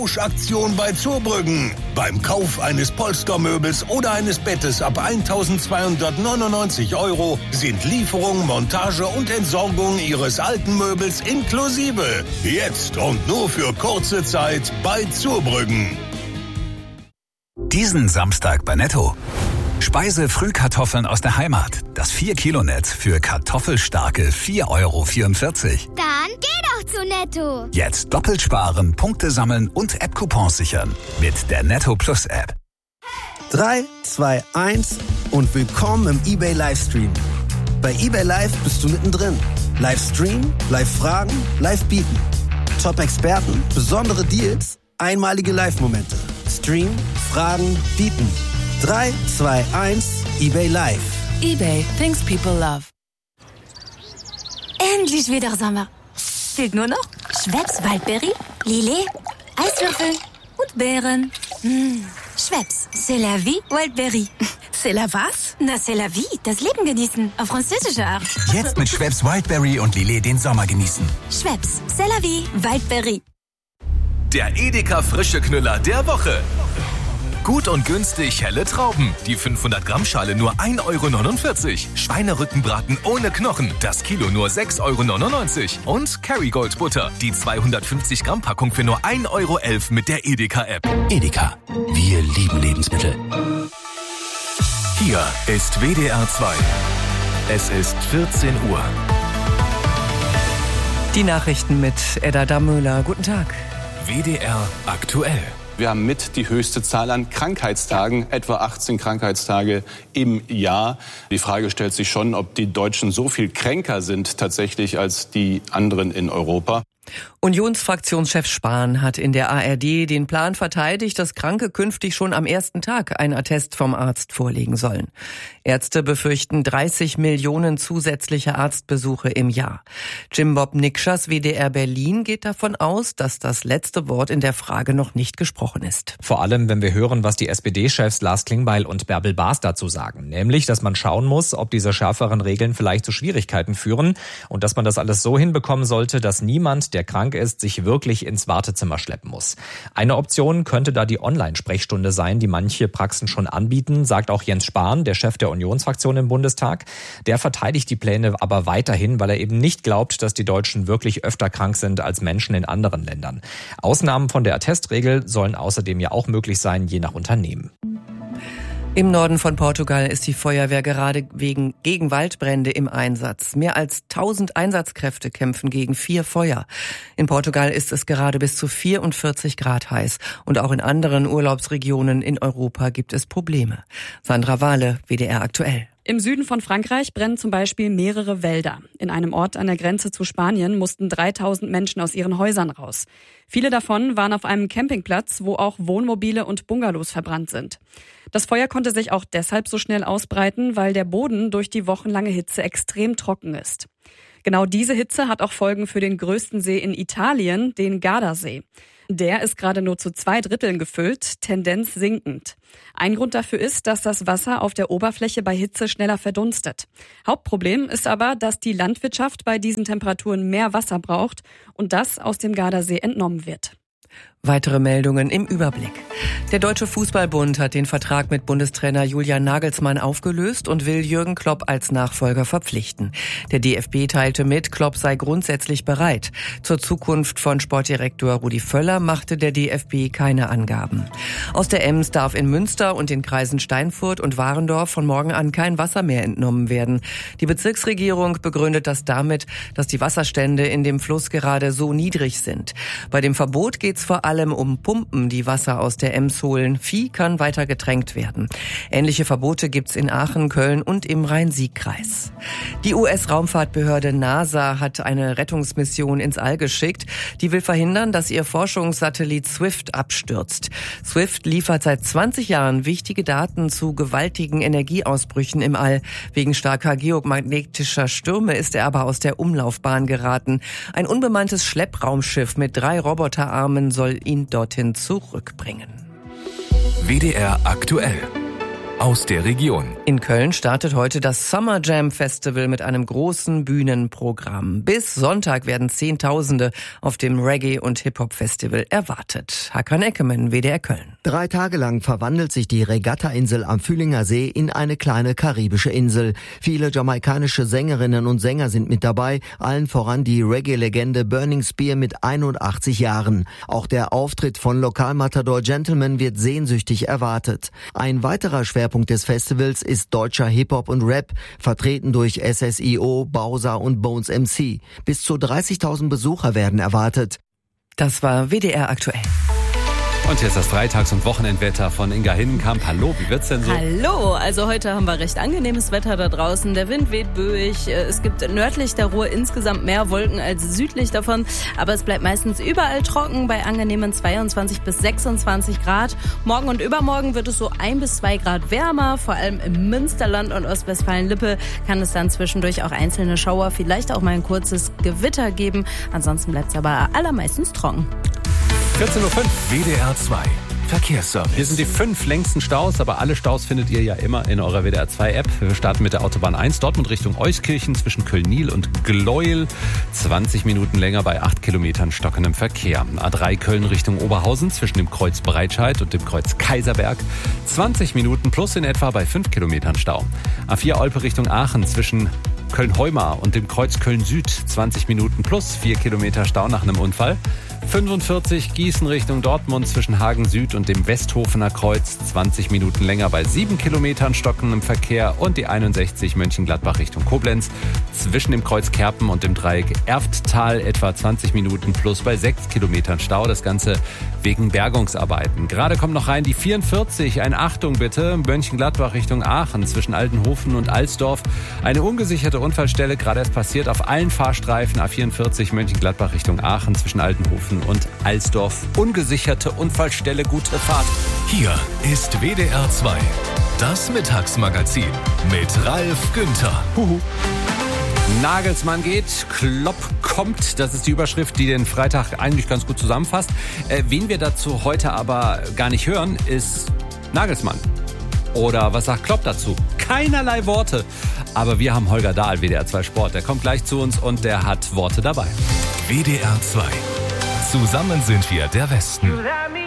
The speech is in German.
Aktion bei Zurbrüggen. Beim Kauf eines Polstermöbels oder eines Bettes ab 1.299 € sind Lieferung, Montage und Entsorgung Ihres alten Möbels inklusive. Jetzt und nur für kurze Zeit bei Zurbrüggen. Diesen Samstag bei Netto. Speise-Frühkartoffeln aus der Heimat. Das 4-Kilo-Netz für kartoffelstarke 4,44 €. Dann geh doch zu Netto. Jetzt doppelt sparen, Punkte sammeln und App-Coupons sichern. Mit der Netto Plus App. 3, 2, 1 und willkommen im eBay Livestream. Bei eBay Live bist du mittendrin. Livestream, Live-Fragen, Live-Bieten. Top-Experten, besondere Deals, einmalige Live-Momente. Stream, Fragen, Bieten. 3, 2, 1, eBay Live. eBay, things people love. Endlich wieder Sommer. Fehlt nur noch Schweppes Waldberry, Lillet, Eiswürfel und Beeren. Schweppes, c'est la vie Waldberry. C'est la was? Na, c'est la vie, das Leben genießen, auf französische Art. Jetzt mit Schweppes Wildberry und Lillet den Sommer genießen. Schweppes, c'est la vie Waldberry. Der Edeka frische Knüller der Woche. Gut und günstig helle Trauben. Die 500-Gramm-Schale nur 1,49 €. Schweinerückenbraten ohne Knochen. Das Kilo nur 6,99 € Und Kerrygold Butter. Die 250-Gramm-Packung für nur 1,11 € mit der Edeka-App. Edeka. Wir lieben Lebensmittel. Hier ist WDR 2. Es ist 14 Uhr. Die Nachrichten mit Edda Damöhler. Guten Tag. WDR aktuell. Wir haben mit die höchste Zahl an Krankheitstagen, etwa 18 Krankheitstage im Jahr. Die Frage stellt sich schon, ob die Deutschen so viel kränker sind tatsächlich als die anderen in Europa. Unionsfraktionschef Spahn hat in der ARD den Plan verteidigt, dass Kranke künftig schon am ersten Tag einen Attest vom Arzt vorlegen sollen. Ärzte befürchten 30 Millionen zusätzliche Arztbesuche im Jahr. Jim-Bob Nikschas, WDR Berlin, geht davon aus, dass das letzte Wort in der Frage noch nicht gesprochen ist. Vor allem, wenn wir hören, was die SPD-Chefs Lars Klingbeil und Bärbel Baas dazu sagen. Nämlich, dass man schauen muss, ob diese schärferen Regeln vielleicht zu Schwierigkeiten führen und dass man das alles so hinbekommen sollte, dass niemand, der krank ist, sich wirklich ins Wartezimmer schleppen muss. Eine Option könnte da die Online-Sprechstunde sein, die manche Praxen schon anbieten, sagt auch Jens Spahn, der Chef der Unionsfraktion im Bundestag. Der verteidigt die Pläne aber weiterhin, weil er eben nicht glaubt, dass die Deutschen wirklich öfter krank sind als Menschen in anderen Ländern. Ausnahmen von der Attestregel sollen außerdem ja auch möglich sein, je nach Unternehmen. Im Norden von Portugal ist die Feuerwehr gerade gegen Waldbrände im Einsatz. Mehr als 1000 Einsatzkräfte kämpfen gegen 4 Feuer. In Portugal ist es gerade bis zu 44 Grad heiß. Und auch in anderen Urlaubsregionen in Europa gibt es Probleme. Sandra Wahle, WDR aktuell. Im Süden von Frankreich brennen zum Beispiel mehrere Wälder. In einem Ort an der Grenze zu Spanien mussten 3000 Menschen aus ihren Häusern raus. Viele davon waren auf einem Campingplatz, wo auch Wohnmobile und Bungalows verbrannt sind. Das Feuer konnte sich auch deshalb so schnell ausbreiten, weil der Boden durch die wochenlange Hitze extrem trocken ist. Genau diese Hitze hat auch Folgen für den größten See in Italien, den Gardasee. Der ist gerade nur zu 2/3 gefüllt, Tendenz sinkend. Ein Grund dafür ist, dass das Wasser auf der Oberfläche bei Hitze schneller verdunstet. Hauptproblem ist aber, dass die Landwirtschaft bei diesen Temperaturen mehr Wasser braucht und das aus dem Gardasee entnommen wird. Weitere Meldungen im Überblick. Der Deutsche Fußballbund hat den Vertrag mit Bundestrainer Julian Nagelsmann aufgelöst und will Jürgen Klopp als Nachfolger verpflichten. Der DFB teilte mit, Klopp sei grundsätzlich bereit. Zur Zukunft von Sportdirektor Rudi Völler machte der DFB keine Angaben. Aus der Ems darf in Münster und den Kreisen Steinfurt und Warendorf von morgen an kein Wasser mehr entnommen werden. Die Bezirksregierung begründet das damit, dass die Wasserstände in dem Fluss gerade so niedrig sind. Bei dem Verbot geht es vor allem um Pumpen, die Wasser aus der Ems holen. Vieh kann weiter getränkt werden. Ähnliche Verbote gibt's in Aachen, Köln und im Rhein-Sieg-Kreis. Die US-Raumfahrtbehörde NASA hat eine Rettungsmission ins All geschickt. Die will verhindern, dass ihr Forschungssatellit Swift abstürzt. Swift liefert seit 20 Jahren wichtige Daten zu gewaltigen Energieausbrüchen im All. Wegen starker geomagnetischer Stürme ist er aber aus der Umlaufbahn geraten. Ein unbemanntes Schleppraumschiff mit 3 Roboterarmen soll ihn dorthin zurückbringen. WDR aktuell. aus der Region. In Köln startet heute das Summer Jam Festival mit einem großen Bühnenprogramm. Bis Sonntag werden Zehntausende auf dem Reggae- und Hip-Hop-Festival erwartet. Hakan Eckemann, WDR Köln. 3 Tage lang verwandelt sich die Regatta-Insel am Fühlinger See in eine kleine karibische Insel. Viele jamaikanische Sängerinnen und Sänger sind mit dabei, allen voran die Reggae-Legende Burning Spear mit 81 Jahren. Auch der Auftritt von Lokalmatador Gentleman wird sehnsüchtig erwartet. Ein weiterer Schwerpunkt des Festivals ist deutscher Hip-Hop und Rap, vertreten durch SSIO, Bowser und Bones MC. Bis zu 30.000 Besucher werden erwartet. Das war WDR aktuell. Und hier ist das Freitags- und Wochenendwetter von Inga Hinnenkamp. Hallo, wie wird's denn so? Hallo, also heute haben wir recht angenehmes Wetter da draußen. Der Wind weht böig. Es gibt nördlich der Ruhr insgesamt mehr Wolken als südlich davon. Aber es bleibt meistens überall trocken bei angenehmen 22 bis 26 Grad. Morgen und übermorgen wird es so 1 bis 2 Grad wärmer. Vor allem im Münsterland und Ostwestfalen-Lippe kann es dann zwischendurch auch einzelne Schauer, vielleicht auch mal ein kurzes Gewitter geben. Ansonsten bleibt es aber allermeistens trocken. 14.05 Uhr. WDR 2 Verkehrsservice. Hier sind die 5 längsten Staus, aber alle Staus findet ihr ja immer in eurer WDR 2 App. Wir starten mit der Autobahn 1, Dortmund Richtung Euskirchen zwischen Köln-Niel und Gleuel. 20 Minuten länger bei 8 Kilometern stockendem Verkehr. A3 Köln Richtung Oberhausen zwischen dem Kreuz Breitscheid und dem Kreuz Kaiserberg. 20 Minuten plus in etwa bei 5 Kilometern Stau. A4 Olpe Richtung Aachen zwischen Köln-Heumar und dem Kreuz Köln-Süd. 20 Minuten plus 4 Kilometer Stau nach einem Unfall. 45 Gießen Richtung Dortmund zwischen Hagen Süd und dem Westhofener Kreuz. 20 Minuten länger bei 7 Kilometern stockendem Verkehr. Und die 61 Mönchengladbach Richtung Koblenz zwischen dem Kreuz Kerpen und dem Dreieck Erfttal etwa 20 Minuten plus bei 6 Kilometern Stau. Das Ganze wegen Bergungsarbeiten. Gerade kommt noch rein die 44, ein Achtung bitte, Mönchengladbach Richtung Aachen zwischen Altenhofen und Alsdorf. Eine ungesicherte Unfallstelle, gerade erst passiert auf allen Fahrstreifen. A44 Mönchengladbach Richtung Aachen zwischen Altenhofen und Alsdorf. Ungesicherte Unfallstelle, gute Fahrt. Hier ist WDR 2, das Mittagsmagazin mit Ralf Günther. Nagelsmann geht, Klopp kommt. Das ist die Überschrift, die den Freitag eigentlich ganz gut zusammenfasst. Wen wir dazu heute aber gar nicht hören, ist Nagelsmann. Oder was sagt Klopp dazu? Keinerlei Worte. Aber wir haben Holger Dahl, WDR 2 Sport. Der kommt gleich zu uns und der hat Worte dabei. WDR 2. Zusammen sind wir der Westen.